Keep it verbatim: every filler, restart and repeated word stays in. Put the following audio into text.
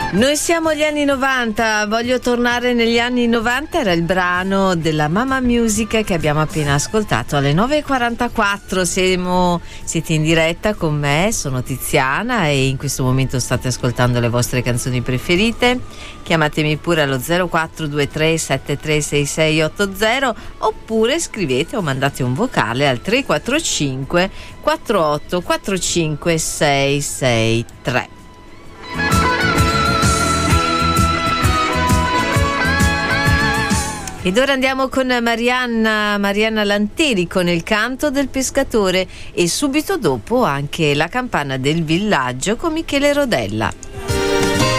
Noi siamo agli anni novanta, voglio tornare negli anni novanta, era il brano della Mama Music che abbiamo appena ascoltato alle nove e quarantaquattro. Siamo, siete in diretta con me, sono Tiziana e in questo momento state ascoltando le vostre canzoni preferite. Chiamatemi pure allo zero quattro due tre sette tre sei sei otto zero oppure scrivete o mandate un vocale al tre quattro cinque quattro otto quattro cinque sei sei tre. Ed ora andiamo con Marianna, Marianna Lanteri con il canto del pescatore e subito dopo anche la campana del villaggio con Michele Rodella.